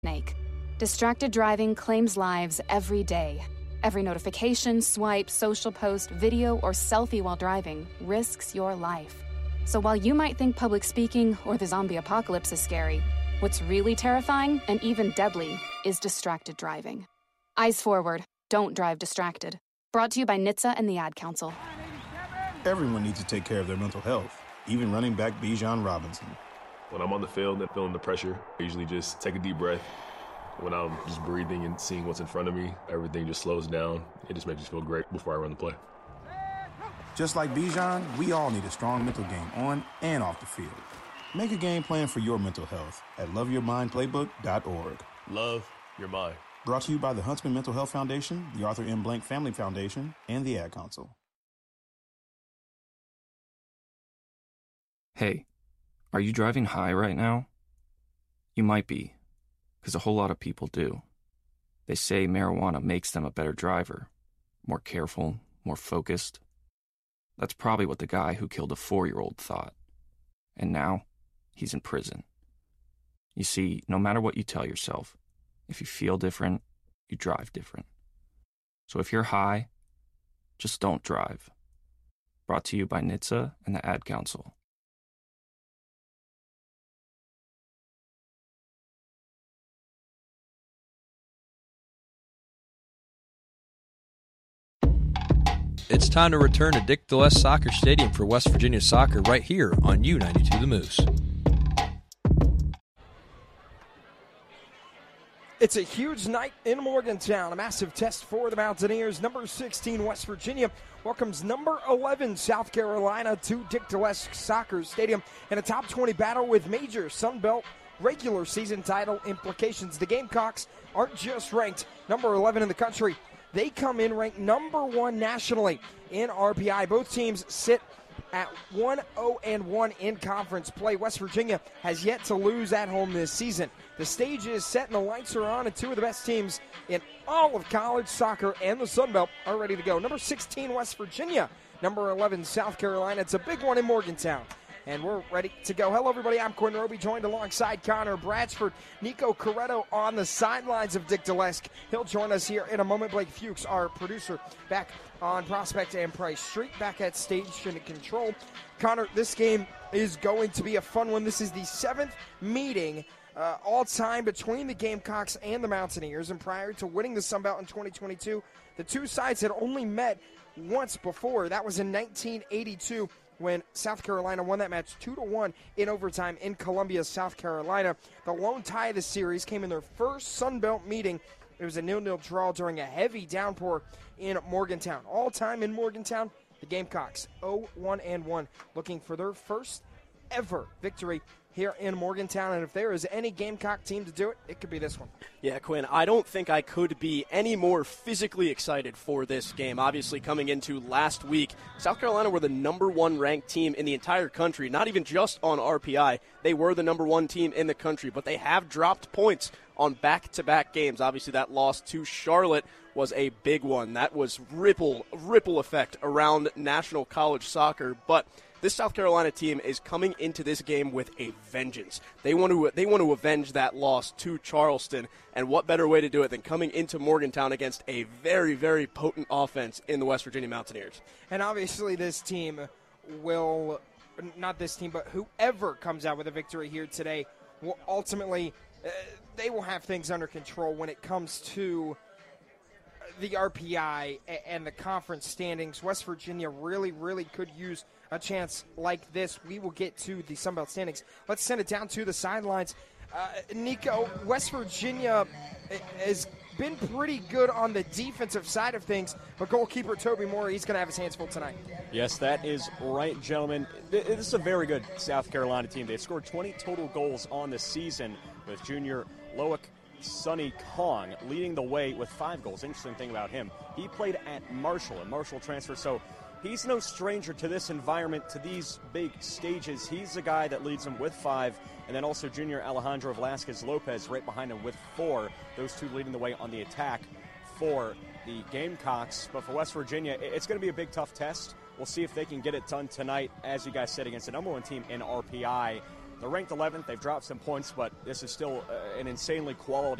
Snake. Distracted driving claims lives every day. Every notification, swipe, social post, video, or selfie while driving risks your life. So while you might think public speaking or the zombie apocalypse is scary, what's really terrifying and even deadly is distracted driving. Eyes forward. Don't drive distracted. Brought to you by NHTSA and the Ad Council. Everyone needs to take care of their mental health, even running back Bijan Robinson. When I'm on the field and feeling the pressure, I usually just take a deep breath. When I'm just breathing and seeing what's in front of me, everything just slows down. It just makes me feel great before I run the play. Just like Bijan, we all need a strong mental game on and off the field. Make a game plan for your mental health at loveyourmindplaybook.org. Love your mind. Brought to you by the Huntsman Mental Health Foundation, the Arthur M. Blank Family Foundation, and the Ad Council. Hey, are you driving high right now? You might be, because a whole lot of people do. They say marijuana makes them a better driver, more careful, more focused. That's probably what the guy who killed a 4-year-old thought. And now, he's in prison. You see, no matter what you tell yourself, if you feel different, you drive different. So if you're high, just don't drive. Brought to you by NHTSA and the Ad Council. It's time to return to Dick DeLess Soccer Stadium for West Virginia soccer right here on U92 The Moose. It's a huge night in Morgantown, a massive test for the Mountaineers. Number 16, West Virginia, welcomes number 11, South Carolina, to Dick DeLess Soccer Stadium in a top 20 battle with major Sun Belt regular season title implications. The Gamecocks aren't just ranked number 11 in the country. They come in ranked number 1 nationally in RPI. Both teams sit at 1-0-1 in conference play. West Virginia has yet to lose at home this season. The stage is set and the lights are on, and two of the best teams in all of college soccer and the Sun Belt are ready to go. Number 16, West Virginia. Number 11, South Carolina. It's a big one in Morgantown. And we're ready to go. Hello, everybody. I'm Quinn Roby, joined alongside Connor Bradsford. Nico Corretto on the sidelines of Dick DeLess. He'll join us here in a moment. Blake Fuchs, our producer, back on Prospect and Price Street, back at station control. Connor, this game is going to be a fun one. This is the 7th meeting all time between the Gamecocks and the Mountaineers. And prior to winning the Sun Belt in 2022, the two sides had only met once before. That was in 1982. When South Carolina won that match 2-1 in overtime in Columbia, South Carolina. The lone tie of the series came in their first Sun Belt meeting. It was a 0-0 draw during a heavy downpour in Morgantown. All time in Morgantown, the Gamecocks 0-1-1, looking for their first ever victory here in Morgantown, and if there is any Gamecock team to do it, it could be this one. Yeah, Quinn, I don't think I could be any more physically excited for this game. Obviously, coming into last week, South Carolina were the number 1 ranked team in the entire country, not even just on RPI. They were the number 1 team in the country, but they have dropped points on back-to-back games. Obviously, that loss to Charlotte was a big one. That was ripple effect around national college soccer, but this South Carolina team is coming into this game with a vengeance. They want to avenge that loss to Charleston, and what better way to do it than coming into Morgantown against a very, very potent offense in the West Virginia Mountaineers. And obviously this team will, not this team, but whoever comes out with a victory here today will ultimately, they will have things under control when it comes to the RPI and the conference standings. West Virginia really, really could use a chance like this. We will get to the Sun Belt standings. Let's send it down to the sidelines. Nico, West Virginia has been pretty good on the defensive side of things, but goalkeeper Toby Moore, he's going to have his hands full tonight. Yes, that is right, gentlemen. This is a very good South Carolina team. They've scored 20 total goals on the season, with junior Loic Sonny Kong leading the way with 5 goals. Interesting thing about him, he played at Marshall, a Marshall transfer, so he's no stranger to this environment, to these big stages. He's the guy that leads them with 5, and then also junior Alejandro Velasquez Lopez right behind him with 4. Those two leading the way on the attack for the Gamecocks. But for West Virginia, it's going to be a big, tough test. We'll see if they can get it done tonight, as you guys said, against the number 1 team in RPI. They're ranked 11th. They've dropped some points, but this is still an insanely quality